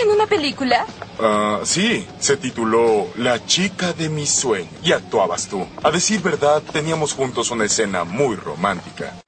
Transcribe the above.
en una película? Sí, se tituló La chica de mis sueños y actuabas tú. A decir verdad, teníamos juntos una escena muy romántica.